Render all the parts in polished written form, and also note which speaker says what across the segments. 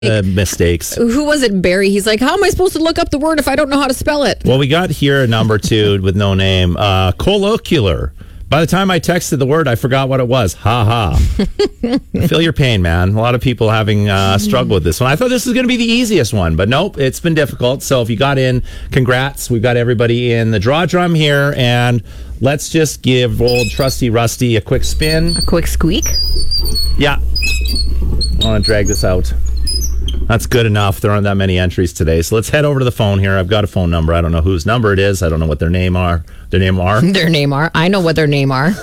Speaker 1: mistakes.
Speaker 2: Who was it, Barry? He's like, how am I supposed to look up the word if I don't know how to spell it?
Speaker 1: Well, we got here number 2 with no name. Colloquial. By the time I texted the word, I forgot what it was. Ha ha. I feel your pain, man. A lot of people having struggled with this one. I thought this was going to be the easiest one, but nope, it's been difficult. So if you got in, congrats. We've got everybody in the draw drum here, and let's just give old trusty Rusty a quick spin.
Speaker 2: A quick squeak?
Speaker 1: Yeah. I want to drag this out. That's good enough. There aren't that many entries today. So let's head over to the phone here. I've got a phone number. I don't know whose number it is. I don't know what their name are. Their name are?
Speaker 2: Their name are. I know what their name are.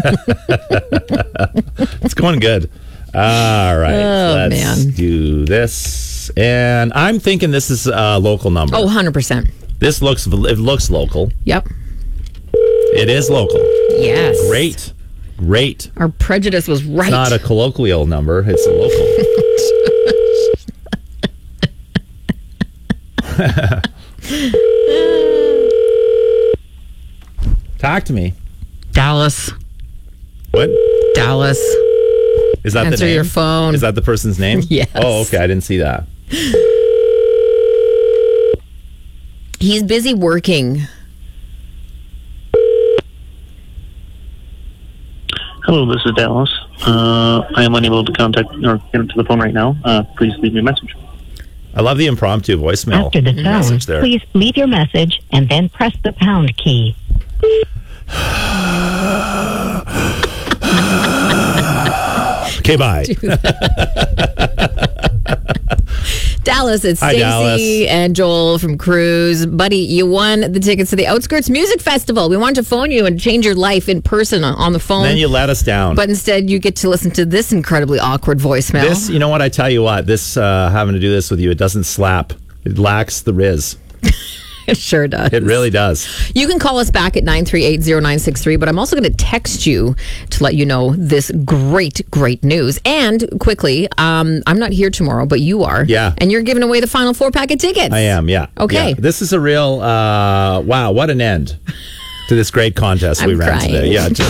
Speaker 1: It's going good. All right. Let's do this. And I'm thinking this is a local number.
Speaker 2: Oh, 100%.
Speaker 1: It looks local.
Speaker 2: Yep.
Speaker 1: It is local.
Speaker 2: Yes.
Speaker 1: Great.
Speaker 2: Our prejudice was right.
Speaker 1: It's not a colloquial number. It's a local. Talk to me.
Speaker 2: Dallas.
Speaker 1: What?
Speaker 2: Dallas.
Speaker 1: Is that
Speaker 2: Answer
Speaker 1: the name?
Speaker 2: your phone.
Speaker 1: Is that the person's name?
Speaker 2: Yes.
Speaker 1: Oh, okay. I didn't see that.
Speaker 2: He's busy working.
Speaker 3: Hello, this is Dallas. I am unable to contact or get into the phone right now. Please leave me a message.
Speaker 1: I love the impromptu voicemail.
Speaker 4: After the tone,
Speaker 1: there.
Speaker 4: please leave your message and then press the pound key.
Speaker 1: Okay, bye.
Speaker 2: Dallas, it's
Speaker 1: Hi, Dallas.
Speaker 2: Stacey and Joel from Cruise. Buddy, you won the tickets to the Outskirts Music Festival. We wanted to phone you and change your life in person on the phone.
Speaker 1: Then you let us down.
Speaker 2: But instead, you get to listen to this incredibly awkward voicemail.
Speaker 1: This, you know what? I tell you what, this having to do this with you, it doesn't slap. It lacks the riz.
Speaker 2: It sure does.
Speaker 1: It really does.
Speaker 2: You can call us back at 938-0963, but I'm also going to text you to let you know this great news. And quickly, I'm not here tomorrow, but you are.
Speaker 1: Yeah.
Speaker 2: And you're giving away the final 4-pack of tickets.
Speaker 1: I am, yeah.
Speaker 2: Okay.
Speaker 1: Yeah. This is a real, wow, what an end to this great contest we ran today. Yeah, just